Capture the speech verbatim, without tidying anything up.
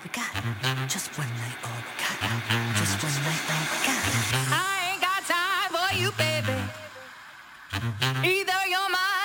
we got. Just one night, all we got. Just one night, all we got. I ain't got time for you, baby. Either you're my